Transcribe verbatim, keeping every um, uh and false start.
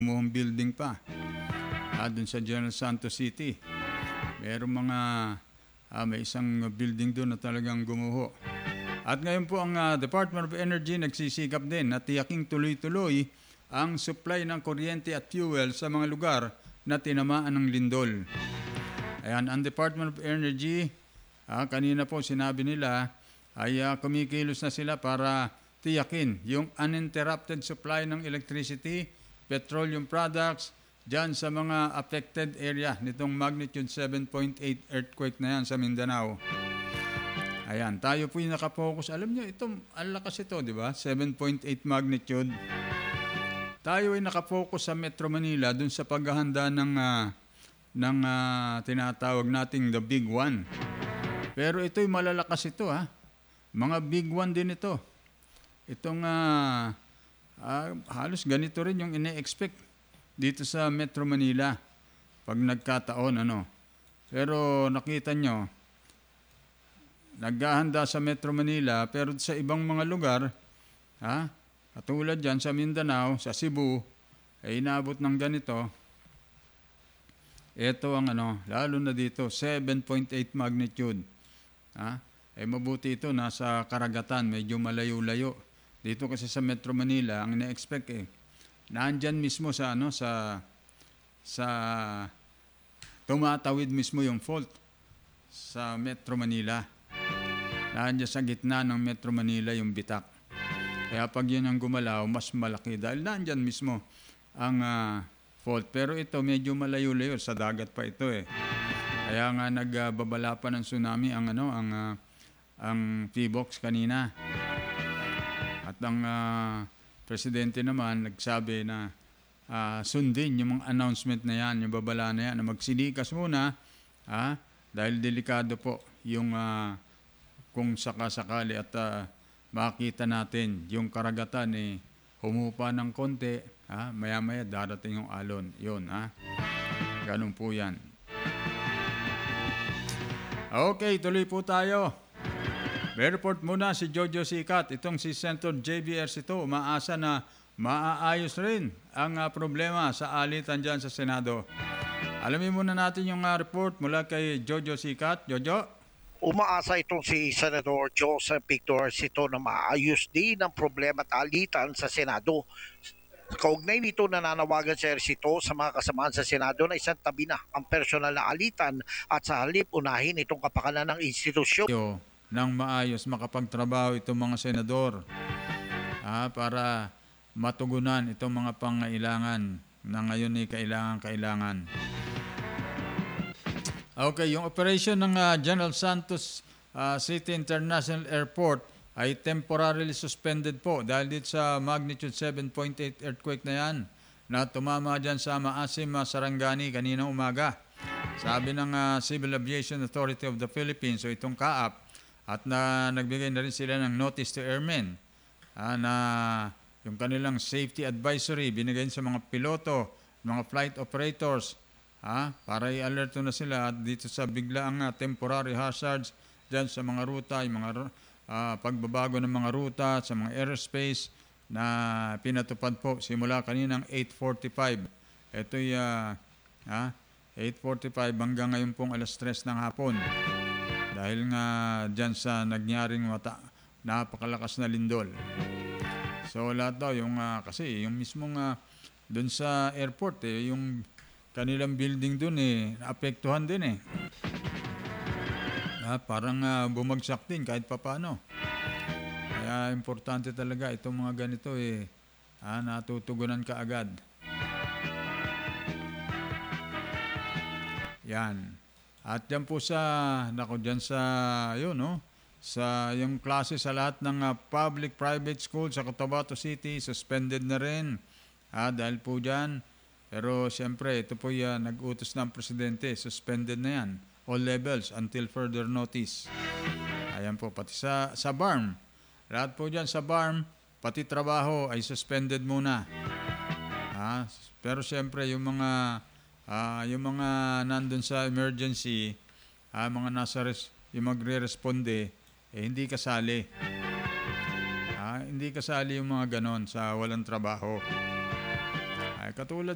gumuhong building pa. Ah, dun sa General Santos City. Merong mga, ah, may isang building doon na talagang gumuho. At ngayon po ang uh, Department of Energy nagsisikap din na tiyaking tuloy-tuloy ang supply ng kuryente at fuel sa mga lugar na tinamaan ng lindol. Ayan, ang Department of Energy, ah, kanina po sinabi nila, ay uh, kumikilos na sila para tiyakin yung uninterrupted supply ng electricity, petroleum products, dyan sa mga affected area nitong magnitude seven point eight earthquake na yan sa Mindanao. Ayan, tayo po yung nakapokus. Alam nyo, ito, ang lakas ito, di ba? seven point eight magnitude. Tayo ay nakapokus sa Metro Manila dun sa paghahanda ng, uh, ng uh, tinatawag nating the Big One. Pero ito'y malalakas ito, ha? Mga Big One din ito. Itong uh, uh, halos ganito rin yung ine-expect dito sa Metro Manila pag nagkataon, ano. Pero nakita nyo, naghahanda sa Metro Manila, pero sa ibang mga lugar, ha, katulad dyan sa Mindanao, sa Cebu, ay inabot ng ganito. Ito ang ano, lalo na dito, seven point eight magnitude. Ha? Eh mabuti ito, nasa karagatan, medyo malayo-layo. Dito kasi sa Metro Manila, ang ina-expect eh, nandyan mismo sa ano sa sa tumatawid mismo yung fault sa Metro Manila. Nandiyan sa gitna ng Metro Manila yung bitak. Kaya pag yun ang gumalaw, mas malaki dahil nandyan mismo ang uh, fault. Pero ito medyo malayo-layo, sa dagat pa ito eh. Kaya nga nagbabala uh, pa ng tsunami ang ano ang uh, ang P B O X kanina. At ang uh, Presidente naman nagsabi na uh, sundin yung mga announcement na yan, yung babala na yan, na magsilikas muna, ha? Dahil delikado po yung uh, kung sakasakali at uh, makita natin yung karagatan eh, humupa ng konti, ha? Maya-maya darating yung alon. Yun, ha? Ganun po yan. Okay, tuloy po tayo. May report muna si Jojo Sikat. Itong si Senator J B Ercito, umaasa na maaayos rin ang uh, problema sa alitan dyan sa Senado. Alamin muna natin yung uh, report mula kay Jojo Sikat. Jojo? Umaasa itong si Senator Joseph Victor Ercito na maayos din ang problema at alitan sa Senado. Kaugnay nito, nananawagan si Ercito sa mga kasamaan sa Senado na isang tabi na ang personal na alitan at sa halip unahin itong kapakanan ng institusyon. Yo, nang maayos makapagtrabaho itong mga senador ah, para matugunan itong mga pangailangan na ngayon ay kailangan-kailangan. Okay, yung operation ng uh, General Santos uh, City International Airport ay temporarily suspended po dahil dito sa magnitude seven point eight earthquake na yan na tumama dyan sa Maasim, Sarangani kaninang umaga. Sabi ng uh, Civil Aviation Authority of the Philippines, so itong C A A P, at na nagbigay na rin sila ng notice to airmen uh, na yung kanilang safety advisory binigay sa mga piloto, mga flight operators, ha, para i-alert na sila at dito sa biglaang uh, temporary hazards dyan sa mga ruta, yung mga uh, pagbabago ng mga ruta sa mga airspace na pinatupad po simula kaninang eight forty-five. Ito'y uh, ha, eight forty-five hanggang ngayon pong alas tres ng hapon. Dahil nga dyan sa nagyaring mata, napakalakas na lindol. So lahat daw, yung, uh, kasi yung mismong uh, dun sa airport, eh, yung kanilang building dun eh, naapektuhan din eh. Ah, parang uh, bumagsak din kahit papano. Kaya importante talaga itong mga ganito eh, ah, natutugunan ka agad. Yan. At yan po sa, nako dyan sa, yun no, sa yung klase sa lahat ng uh, public private school sa Cotabato City, suspended na rin. Ah, dahil po dyan, pero siyempre, ito po yan, nag-utos ng presidente, suspended na yan. All levels until further notice. Ayan po, pati sa, sa B A R M. Lahat po dyan sa B A R M, pati trabaho ay suspended muna. Ah, pero siyempre, yung mga, ah, yung mga nandun sa emergency, ah, mga nasa, res, yung magre-responde, eh, hindi kasali. Ah, hindi kasali yung mga ganon sa walang trabaho. Ay, katulad